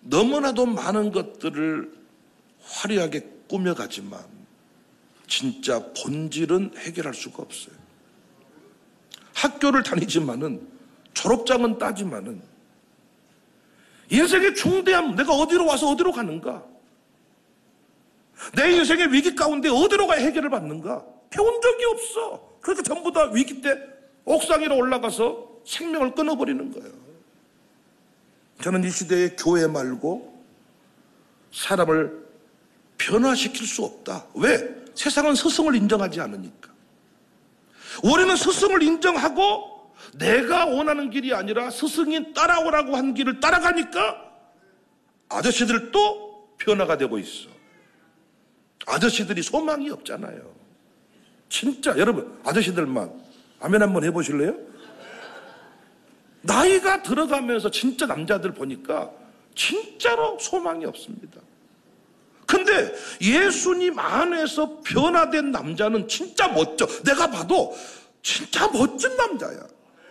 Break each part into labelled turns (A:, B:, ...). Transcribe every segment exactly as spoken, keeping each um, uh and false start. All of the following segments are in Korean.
A: 너무나도 많은 것들을 화려하게 꾸며가지만 진짜 본질은 해결할 수가 없어요. 학교를 다니지만은, 졸업장은 따지만은, 인생의 중대함, 내가 어디로 와서 어디로 가는가? 내 인생의 위기 가운데 어디로 가야 해결을 받는가? 배운 적이 없어. 그래서 전부 다 위기 때 옥상 위로 올라가서 생명을 끊어버리는 거예요. 저는 이 시대에 교회 말고 사람을 변화시킬 수 없다. 왜? 세상은 스승을 인정하지 않으니까. 우리는 스승을 인정하고 내가 원하는 길이 아니라 스승이 따라오라고 한 길을 따라가니까 아저씨들도 변화가 되고 있어. 아저씨들이 소망이 없잖아요. 진짜 여러분, 아저씨들만 아멘 한번 해보실래요? 나이가 들어가면서 진짜 남자들 보니까 진짜로 소망이 없습니다. 근데 예수님 안에서 변화된 남자는 진짜 멋져. 내가 봐도 진짜 멋진 남자야.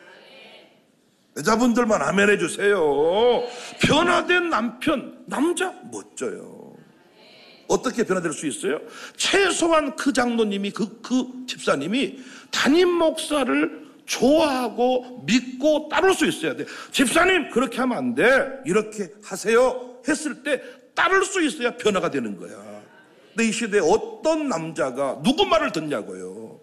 A: 여자분들만 아멘 해주세요. 변화된 남편, 남자 멋져요. 어떻게 변화될 수 있어요? 최소한 그 장로님이, 그, 그 집사님이 담임 목사를 좋아하고 믿고 따를 수 있어야 돼. 집사님 그렇게 하면 안 돼, 이렇게 하세요 했을 때 따를 수 있어야 변화가 되는 거야. 근데 이 시대에 어떤 남자가 누구 말을 듣냐고요.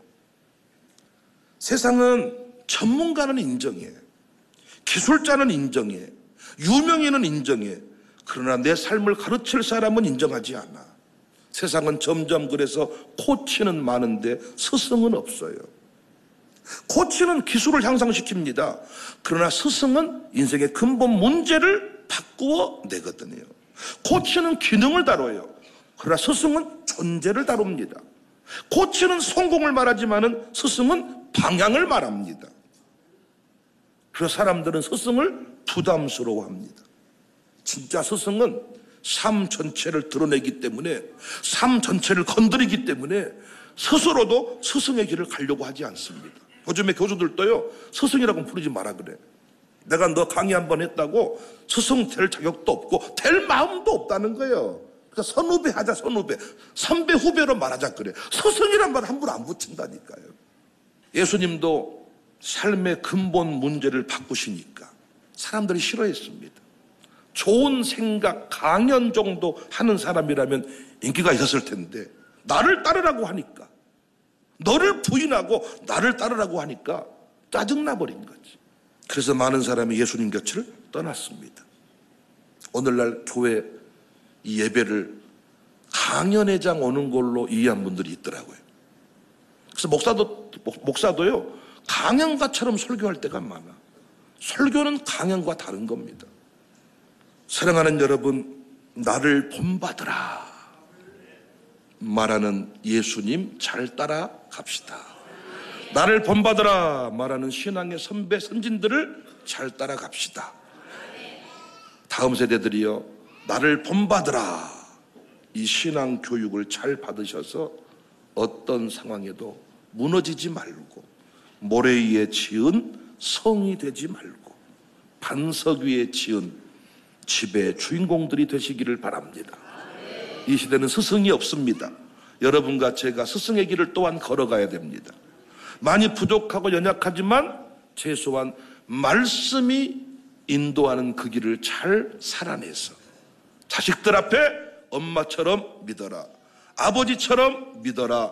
A: 세상은 전문가는 인정해, 기술자는 인정해, 유명인은 인정해. 그러나 내 삶을 가르칠 사람은 인정하지 않아. 세상은 점점 그래서 코치는 많은데 스승은 없어요. 코치는 기술을 향상시킵니다. 그러나 스승은 인생의 근본 문제를 바꾸어 내거든요. 코치는 기능을 다뤄요. 그러나 스승은 존재를 다룹니다. 코치는 성공을 말하지만은 스승은 방향을 말합니다. 그래서 사람들은 스승을 부담스러워합니다. 진짜 스승은 삶 전체를 드러내기 때문에, 삶 전체를 건드리기 때문에 스스로도 스승의 길을 가려고 하지 않습니다. 요즘에 교수들도요, 스승이라고 부르지 마라 그래. 내가 너 강의 한번 했다고 스승 될 자격도 없고 될 마음도 없다는 거예요. 그러니까 선후배 하자, 선후배. 선배 후배로 말하자 그래. 스승이란 말 함부로 안 붙인다니까요. 예수님도 삶의 근본 문제를 바꾸시니까 사람들이 싫어했습니다. 좋은 생각, 강연 정도 하는 사람이라면 인기가 있었을 텐데, 나를 따르라고 하니까, 너를 부인하고 나를 따르라고 하니까 짜증나버린 거지. 그래서 많은 사람이 예수님 곁을 떠났습니다. 오늘날 교회 이 예배를 강연회장 오는 걸로 이해한 분들이 있더라고요. 그래서 목사도, 목사도요, 강연가처럼 설교할 때가 많아. 설교는 강연과 다른 겁니다. 사랑하는 여러분, 나를 본받으라 말하는 예수님 잘 따라갑시다. 나를 본받으라 말하는 신앙의 선배 선진들을 잘 따라갑시다. 다음 세대들이요, 나를 본받으라 이 신앙 교육을 잘 받으셔서 어떤 상황에도 무너지지 말고, 모래 위에 지은 성이 되지 말고 반석 위에 지은 집의 주인공들이 되시기를 바랍니다. 이 시대는 스승이 없습니다. 여러분과 제가 스승의 길을 또한 걸어가야 됩니다. 많이 부족하고 연약하지만 최소한 말씀이 인도하는 그 길을 잘 살아내서 자식들 앞에 엄마처럼 믿어라, 아버지처럼 믿어라.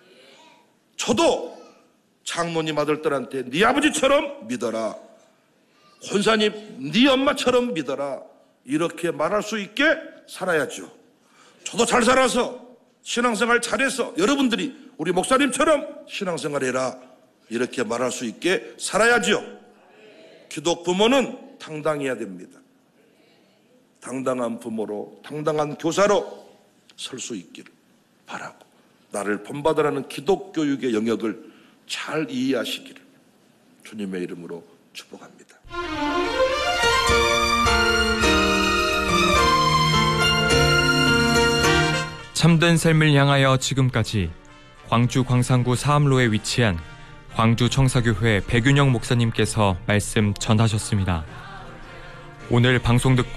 A: 저도 장로님 아들들한테 네 아버지처럼 믿어라, 권사님 네 엄마처럼 믿어라, 이렇게 말할 수 있게 살아야죠. 저도 잘 살아서 신앙생활 잘해서 여러분들이 우리 목사님처럼 신앙생활 해라, 이렇게 말할 수 있게 살아야죠. 기독 부모는 당당해야 됩니다. 당당한 부모로, 당당한 교사로 설 수 있기를 바라고, 나를 본받으라는 기독교육의 영역을 잘 이해하시기를 주님의 이름으로 축복합니다.
B: 참된 삶을 향하여 지금까지 광주 광산구 사암로에 위치한 광주 청사교회 백윤영 목사님께서 말씀 전하셨습니다. 오늘 방송 듣고